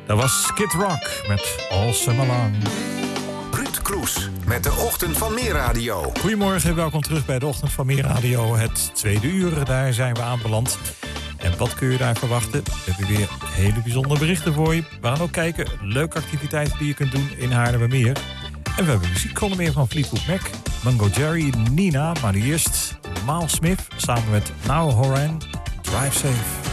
Dat was Skid Rock met All Summer Long. Ruud Kroes met de Ochtend van Meerradio. Goedemorgen, welkom terug bij de Ochtend van Meerradio. Het tweede uur, daar zijn we aanbeland. En wat kun je daar verwachten? We hebben weer hele bijzondere berichten voor je. We gaan ook kijken, leuke activiteiten die je kunt doen in Haarlemmermeer. En we hebben muziekkolom meer van Fleetwood Mac, Mungo Jerry, Nina. Maar nu eerst Miles Smith samen met Now Horan, Drive Safe.